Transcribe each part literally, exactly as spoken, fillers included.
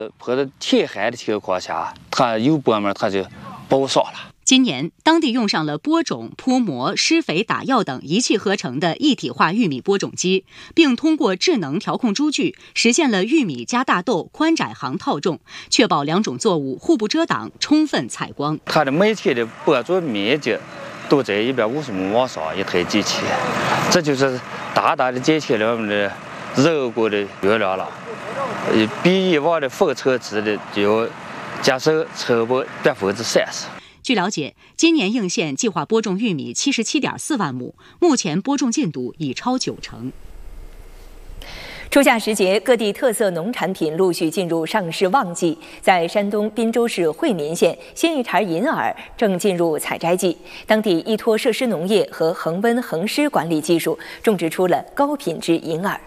或者填海的情况下，它有播苗它就保少了。 今年，当地用上了播种、铺膜、施肥、打药等一气呵成的一体化玉米播种机，并通过智能调控株距，实现了玉米加大豆宽窄行套种，确保两种作物互不遮挡，充分采光。 它的每天的播种面积都在一百五十亩往上一台机器，这就是大大的减轻了我们的人工的用量了，呃，比以往的封测制的就节省成本百分之三十。 据了解，今年应县计划播种玉米七十七点四万亩，目前播种进度已超九成。 初夏时节，各地特色农产品陆续进入上市旺季。在山东滨州市惠民县，新一茬银耳正进入采摘季。当地依托设施农业和恒温恒湿管理技术，种植出了高品质银耳。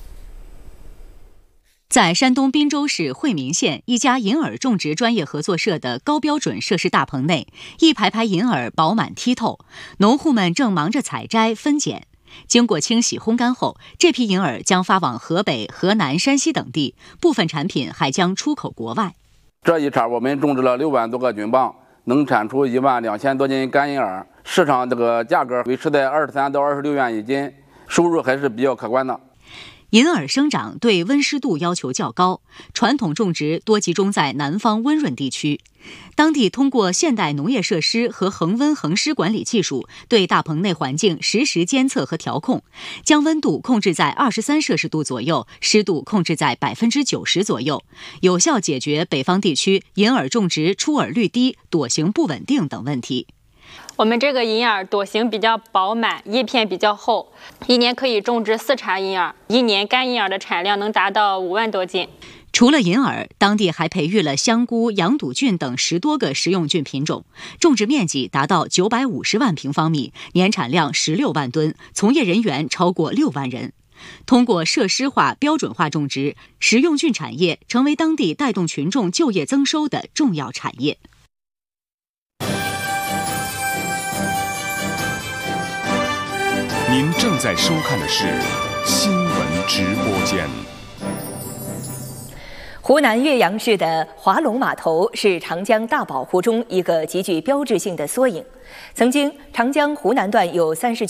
在山东滨州市惠民县一家银耳种植专业合作社的高标准设施大棚内，一排排银耳饱满剔透，农户们正忙着采摘分拣。经过清洗烘干后，这批银耳将发往河北、河南、山西等地，部分产品还将出口国外。 这一茬我们种植了六万多个菌棒，能产出一万两千多斤干银耳，市场这个价格维持在二十三到二十六元一斤，收入还是比较可观的。 银耳生长对温湿度要求较高，传统种植多集中在南方温润地区。当地通过现代农业设施和恒温恒湿管理技术，对大棚内环境实时监测和调控，将温度控制在二十三摄氏度左右，湿度控制在百分之九十左右，有效解决北方地区银耳种植出耳率低、朵形不稳定等问题。 我们这个银耳朵形比较饱满，叶片比较厚，一年可以种植四茬银耳，一年干银耳的产量能达到五万多斤。 除了银耳，当地还培育了香菇、羊肚菌等十多个食用菌品种，种植面积达到九百五十万平方米，年产量十六万吨，从业人员超过六万人。通过设施化、标准化种植，食用菌产业成为当地带动群众就业增收的重要产业。 您正在收看的是新闻直播间。 湖南岳阳市的华龙码头是长江大保护中一个极具标志性的缩影。曾经，长江湖南段有三十九